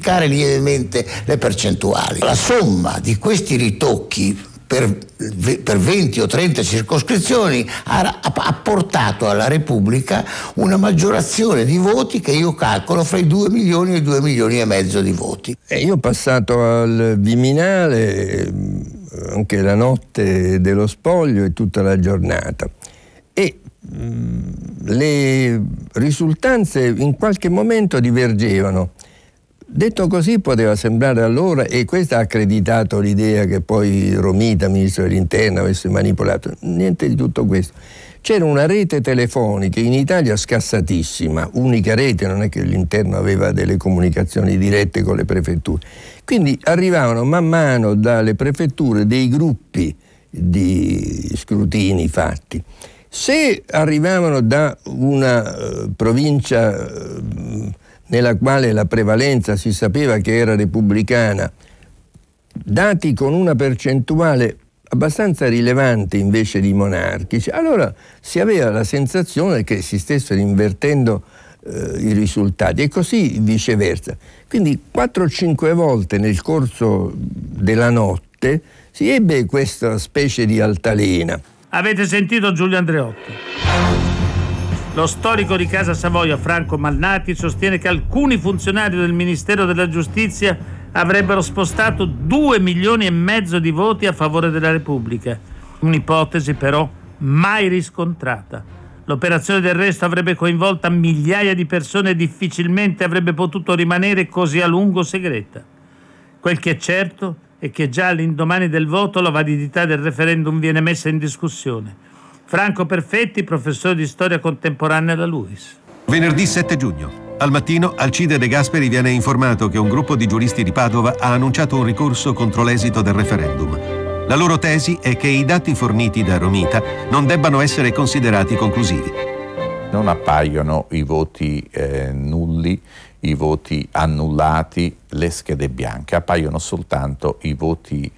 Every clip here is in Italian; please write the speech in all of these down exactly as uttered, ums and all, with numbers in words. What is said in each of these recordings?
modificare lievemente le percentuali. La somma di questi ritocchi per, per venti o trenta circoscrizioni ha, ha portato alla Repubblica una maggiorazione di voti che io calcolo fra i due milioni e i due milioni e mezzo di voti. E io ho passato al Viminale anche la notte dello spoglio e tutta la giornata, e mh, le risultanze in qualche momento divergevano. Detto così poteva sembrare allora, e questo ha accreditato l'idea che poi Romita, ministro dell'Interno, avesse manipolato. Niente di tutto questo. C'era una rete telefonica in Italia scassatissima, unica rete, non è che l'Interno aveva delle comunicazioni dirette con le prefetture. Quindi arrivavano man mano dalle prefetture dei gruppi di scrutini fatti. Se arrivavano da una uh, provincia uh, nella quale la prevalenza si sapeva che era repubblicana, dati con una percentuale abbastanza rilevante invece di monarchici, allora si aveva la sensazione che si stessero invertendo eh, i risultati, e così viceversa. Quindi quattro o cinque volte nel corso della notte si ebbe questa specie di altalena. Avete sentito Giulio Andreotti? Lo storico di Casa Savoia, Franco Malnati, sostiene che alcuni funzionari del Ministero della Giustizia avrebbero spostato due milioni e mezzo di voti a favore della Repubblica. Un'ipotesi però mai riscontrata. L'operazione del resto avrebbe coinvolto migliaia di persone e difficilmente avrebbe potuto rimanere così a lungo segreta. Quel che è certo è che già all'indomani del voto la validità del referendum viene messa in discussione. Franco Perfetti, professore di storia contemporanea alla LUISS. Venerdì sette giugno. Al mattino Alcide De Gasperi viene informato che un gruppo di giuristi di Padova ha annunciato un ricorso contro l'esito del referendum. La loro tesi è che i dati forniti da Romita non debbano essere considerati conclusivi. Non appaiono i voti eh, nulli, i voti annullati, le schede bianche, appaiono soltanto i voti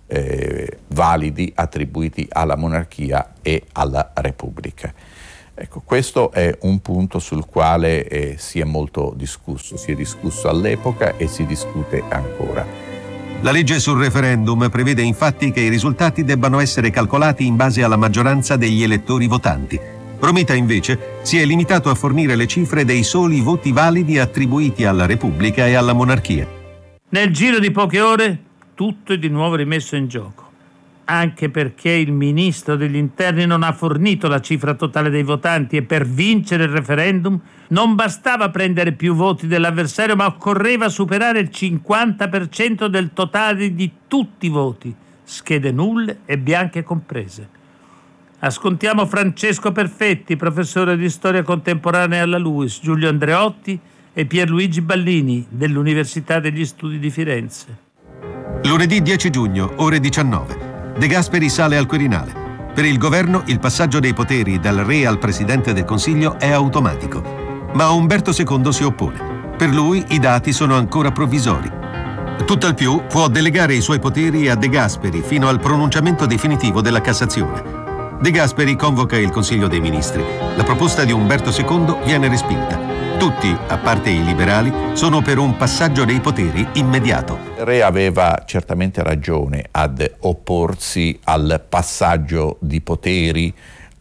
eh, validi attribuiti alla monarchia e alla Repubblica. Ecco, questo è un punto sul quale eh, si è molto discusso, si è discusso all'epoca e si discute ancora. La legge sul referendum prevede infatti che i risultati debbano essere calcolati in base alla maggioranza degli elettori votanti. Romita invece si è limitato a fornire le cifre dei soli voti validi attribuiti alla Repubblica e alla monarchia. Nel giro di poche ore tutto è di nuovo rimesso in gioco, anche perché il ministro degli interni non ha fornito la cifra totale dei votanti e per vincere il referendum non bastava prendere più voti dell'avversario, ma occorreva superare il cinquanta per cento del totale di tutti i voti, schede nulle e bianche comprese. Ascoltiamo Francesco Perfetti, professore di storia contemporanea alla LUISS, Giulio Andreotti e Pierluigi Ballini dell'Università degli Studi di Firenze. Lunedì dieci giugno, ore diciannove. De Gasperi sale al Quirinale. Per il governo il passaggio dei poteri dal re al presidente del Consiglio è automatico, ma Umberto secondo si oppone. Per lui i dati sono ancora provvisori. Tutt'al più può delegare i suoi poteri a De Gasperi fino al pronunciamento definitivo della Cassazione. De Gasperi convoca il Consiglio dei Ministri. La proposta di Umberto secondo viene respinta. Tutti, a parte i liberali, sono per un passaggio dei poteri immediato. Il re aveva certamente ragione ad opporsi al passaggio di poteri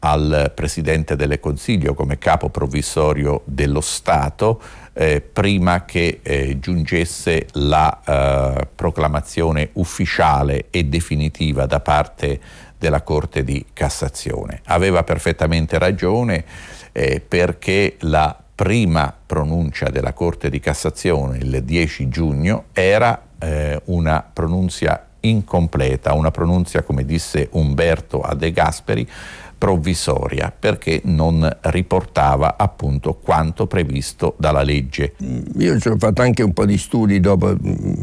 al Presidente del Consiglio come capo provvisorio dello Stato eh, prima che eh, giungesse la eh, proclamazione ufficiale e definitiva da parte della Corte di Cassazione. Aveva perfettamente ragione eh, perché la prima pronuncia della Corte di Cassazione il dieci giugno era eh, una pronunzia incompleta, una pronunzia, come disse Umberto a De Gasperi, provvisoria, perché non riportava appunto quanto previsto dalla legge. Io ci ho fatto anche un po' di studi dopo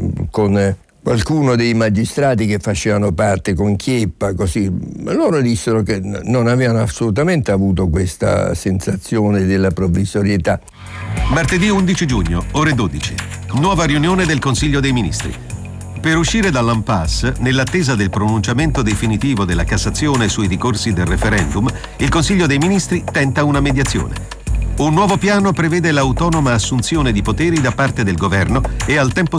con qualcuno dei magistrati che facevano parte con Chieppa, così, loro dissero che non avevano assolutamente avuto questa sensazione della provvisorietà. Martedì undici giugno, ore dodici. Nuova riunione del Consiglio dei Ministri. Per uscire dall'impasse, nell'attesa del pronunciamento definitivo della Cassazione sui ricorsi del referendum, il Consiglio dei Ministri tenta una mediazione. Un nuovo piano prevede l'autonoma assunzione di poteri da parte del governo e al tempo